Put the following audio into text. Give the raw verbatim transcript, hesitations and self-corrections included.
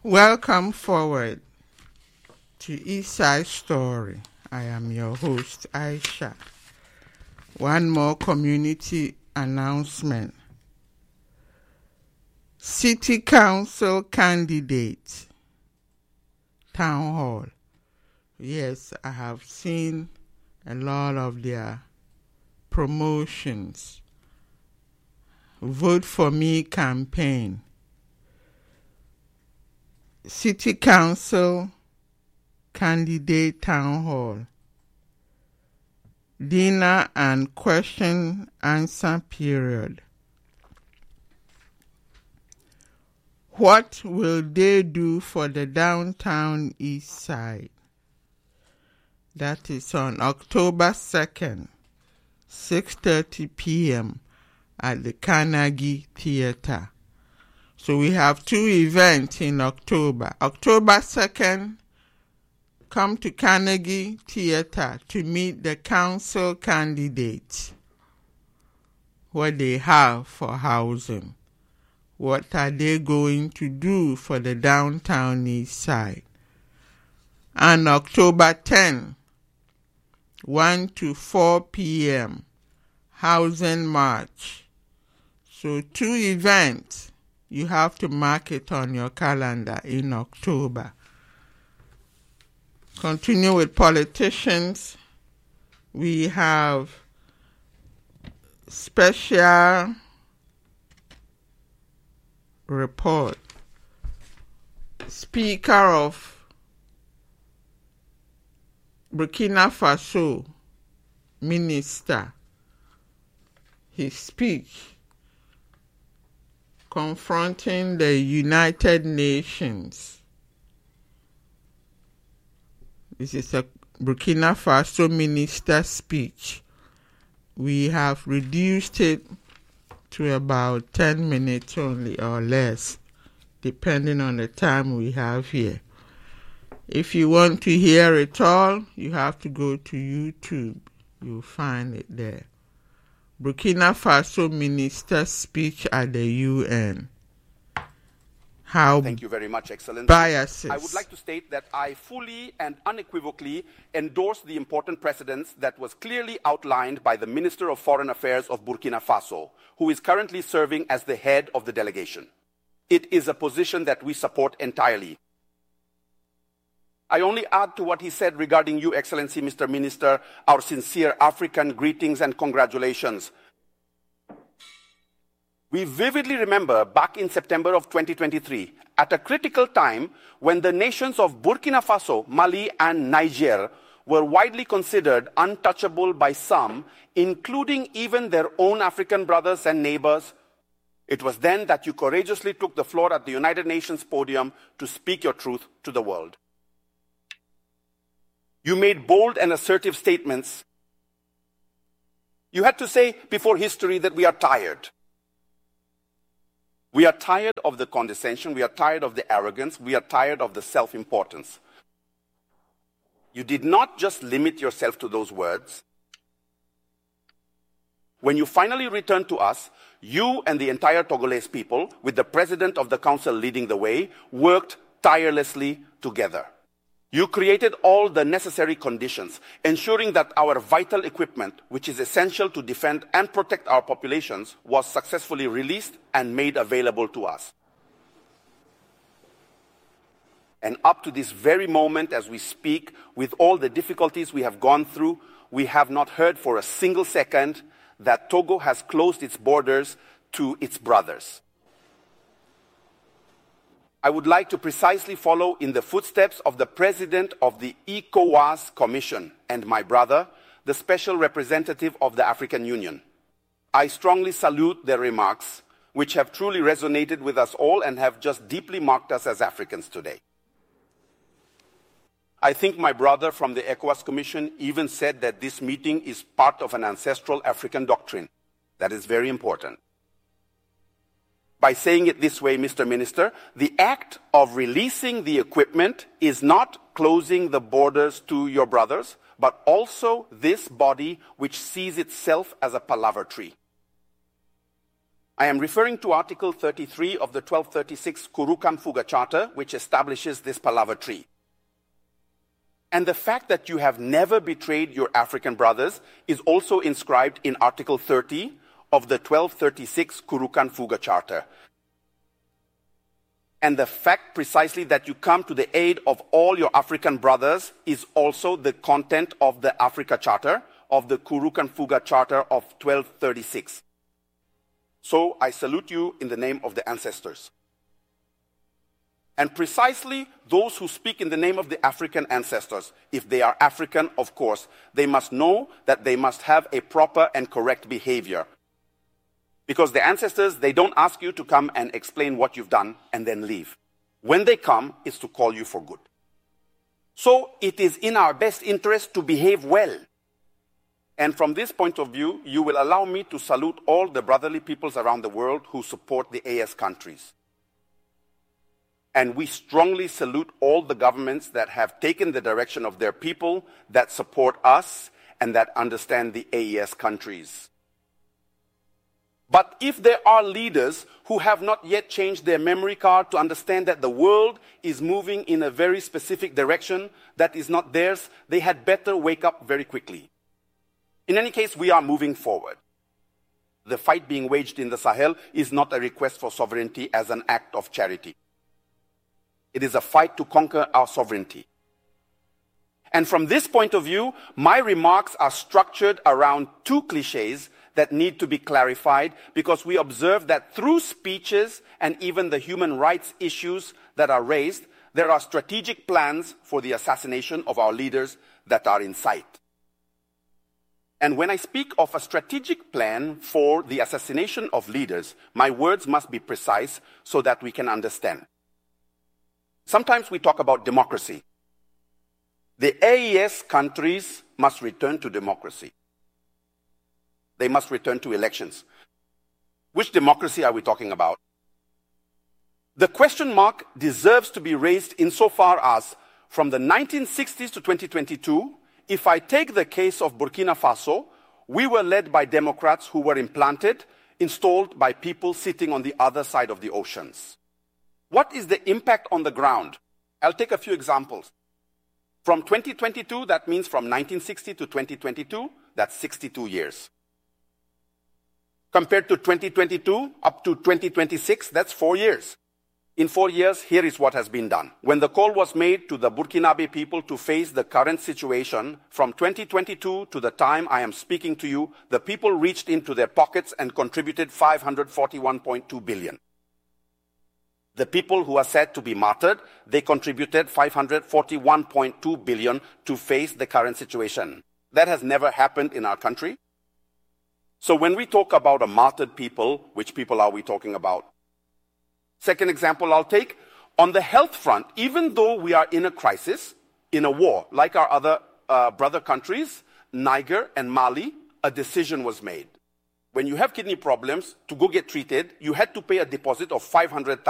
Welcome forward to Eastside Story. I am your host, Aisha. One more community announcement. City Council candidate, Town Hall. Yes, I have seen a lot of their promotions. Vote for Me campaign. City Council candidate Town Hall. Dinner and question answer period. What will they do for the downtown east side? That is on October second, six thirty p.m. at the Carnegie Theatre. So we have two events in October. October second, come to Carnegie Theatre to meet the council candidates, what they have for housing. What are they going to do for the downtown east side? And October tenth, one to four p.m., housing march. So two events. You have to mark it on your calendar in October. Continue with politicians. We have special report. Speaker of Burkina Faso, Minister, his speech confronting the United Nations. This is a Burkina Faso minister speech. We have reduced it to about ten minutes only or less, depending on the time we have here. If you want to hear it all, you have to go to YouTube. You'll find it there. Burkina Faso minister's speech at the U N. How Thank you very much, Excellency. Biases. I would like to state that I fully and unequivocally endorse the important precedents that was clearly outlined by the Minister of Foreign Affairs of Burkina Faso, who is currently serving as the head of the delegation. It is a position that we support entirely. I only add to what he said regarding you, Excellency, Mister Minister, our sincere African greetings and congratulations. We vividly remember back in September of twenty twenty-three, at a critical time when the nations of Burkina Faso, Mali, and Niger were widely considered untouchable by some, including even their own African brothers and neighbors. It was then that you courageously took the floor at the United Nations podium to speak your truth to the world. You made bold and assertive statements. You had to say before history that we are tired. We are tired of the condescension. We are tired of the arrogance. We are tired of the self-importance. You did not just limit yourself to those words. When you finally returned to us, you and the entire Togolese people, with the president of the council leading the way, worked tirelessly together. You created all the necessary conditions, ensuring that our vital equipment, which is essential to defend and protect our populations, was successfully released and made available to us. And up to this very moment as we speak, with all the difficulties we have gone through, we have not heard for a single second that Togo has closed its borders to its brothers. I would like to precisely follow in the footsteps of the president of the ECOWAS Commission and my brother, the special representative of the African Union. I strongly salute their remarks, which have truly resonated with us all and have just deeply marked us as Africans today. I think my brother from the ECOWAS Commission even said that this meeting is part of an ancestral African doctrine. That is very important. By saying it this way, Mister Minister, the act of releasing the equipment is not closing the borders to your brothers, but also this body which sees itself as a palaver tree. I am referring to Article thirty-three of the twelve thirty-six Kurukan Fuga Charter, which establishes this palaver tree. And the fact that you have never betrayed your African brothers is also inscribed in Article thirty of the twelve thirty-six Kurukan Fuga Charter. And the fact precisely that you come to the aid of all your African brothers is also the content of the Africa Charter, of the Kurukan Fuga Charter of twelve thirty-six. So I salute you in the name of the ancestors. And precisely those who speak in the name of the African ancestors, if they are African, of course, they must know that they must have a proper and correct behavior. Because the ancestors, they don't ask you to come and explain what you've done and then leave. When they come, it's to call you for good. So it is in our best interest to behave well. And from this point of view, you will allow me to salute all the brotherly peoples around the world who support the A S countries. And we strongly salute all the governments that have taken the direction of their people, that support us, and that understand the A E S countries. But if there are leaders who have not yet changed their memory card to understand that the world is moving in a very specific direction that is not theirs, they had better wake up very quickly. In any case, we are moving forward. The fight being waged in the Sahel is not a request for sovereignty as an act of charity. It is a fight to conquer our sovereignty. And from this point of view, my remarks are structured around two cliches that need to be clarified, because we observe that through speeches and even the human rights issues that are raised, there are strategic plans for the assassination of our leaders that are in sight. And when I speak of a strategic plan for the assassination of leaders, my words must be precise so that we can understand. Sometimes we talk about democracy. The A E S countries must return to democracy. They must return to elections. Which democracy are we talking about? The question mark deserves to be raised insofar as, from the nineteen sixties to twenty twenty-two, if I take the case of Burkina Faso, we were led by Democrats who were implanted, installed by people sitting on the other side of the oceans. What is the impact on the ground? I'll take a few examples. From twenty twenty-two, that means from nineteen sixty to twenty twenty-two, that's sixty-two years. Compared to twenty twenty-two up to twenty twenty-six, that's four years. In four years, here is what has been done. When the call was made to the Burkinabe people to face the current situation, from twenty twenty-two to the time I am speaking to you, the people reached into their pockets and contributed five hundred forty-one point two billion. The people who are said to be martyred, they contributed five hundred forty-one point two billion to face the current situation. That has never happened in our country. So when we talk about a martyred people, which people are we talking about? Second example I'll take, on the health front, even though we are in a crisis, in a war, like our other uh, brother countries, Niger and Mali, a decision was made. When you have kidney problems, to go get treated, you had to pay a deposit of five hundred thousand